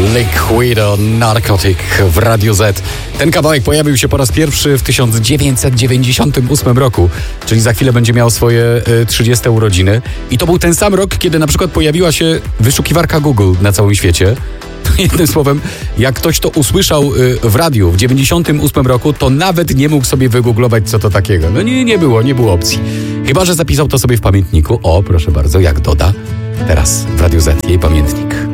Liquido Narcotic w Radiu Z. Ten kawałek pojawił się po raz pierwszy w 1998 roku, czyli za chwilę będzie miał swoje 30 urodziny. I to był ten sam rok, kiedy na przykład pojawiła się wyszukiwarka Google na całym świecie. Jednym słowem, jak ktoś to usłyszał w radiu w 98 roku, to nawet nie mógł sobie wygooglować, co to takiego. No nie było opcji. Chyba że zapisał to sobie w pamiętniku. O, proszę bardzo, jak doda. Teraz w Radiu Z jej pamiętnik.